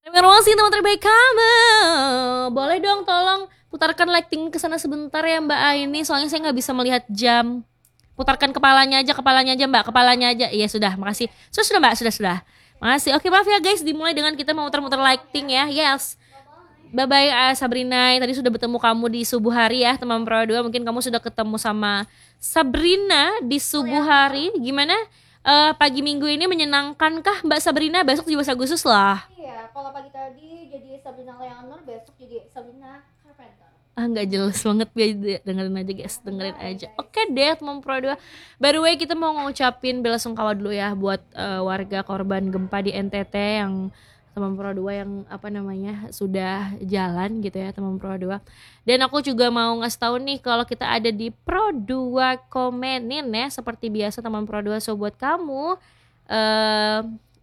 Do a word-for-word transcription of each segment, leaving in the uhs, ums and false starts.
Terima kasih teman terbaik kamu. Boleh dong tolong putarkan lighting ke sana sebentar ya Mbak Aini, soalnya saya nggak bisa melihat jam. Putarkan kepalanya aja, kepalanya aja Mbak, kepalanya aja. Iya sudah, makasih. Sudah sudah Mbak, sudah sudah. Makasih. Oke maaf ya guys, dimulai dengan kita mau muter-muter lighting ya. Yes. Bye bye uh, Sabrina. Tadi sudah bertemu kamu di subuh hari ya teman Pro dua. Mungkin kamu sudah ketemu sama Sabrina di subuh hari. Gimana? Uh, pagi minggu ini menyenangkankah Mbak Sabrina? Besok tujuh belas Agustus lah. Iya, kalau pagi tadi jadi Sabrina Leonor, besok jadi Sabrina Carpenter. Ah nggak jelas banget, biar dengerin aja guys, dengerin aja. Oke deh teman Pro dua. By the way kita mau ngucapin bela sungkawa dulu ya buat uh, warga korban gempa di N T T yang teman Pro dua yang apa namanya sudah jalan gitu ya teman Pro dua. Dan aku juga mau ngasih tahu nih kalau kita ada di Pro dua komenin ya seperti biasa teman Pro dua. So buat kamu uh,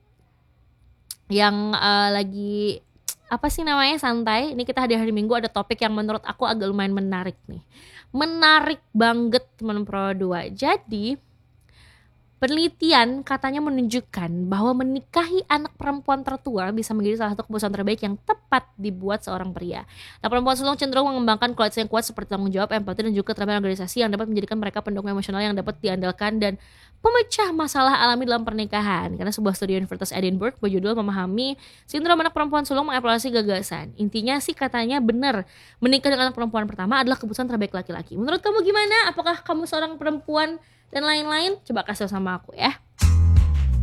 yang uh, lagi apa sih namanya santai, ini kita hari hari Minggu ada topik yang menurut aku agak lumayan menarik nih, menarik banget teman Pro dua. Jadi penelitian katanya menunjukkan bahwa menikahi anak perempuan tertua bisa menjadi salah satu keputusan terbaik yang tepat dibuat seorang pria. Nah, perempuan sulung cenderung mengembangkan kualitas yang kuat seperti tanggung jawab, empati, dan juga keterampilan organisasi yang dapat menjadikan mereka pendukung emosional yang dapat diandalkan dan pemecah masalah alami dalam pernikahan. Karena sebuah studi Universitas Edinburgh berjudul Memahami Sindrom Anak Perempuan Sulung mengevaluasi gagasan. Intinya sih katanya benar, menikah dengan anak perempuan pertama adalah keputusan terbaik laki-laki. Menurut kamu gimana? Apakah kamu seorang perempuan dan lain-lain? Coba kasih tau sama aku ya.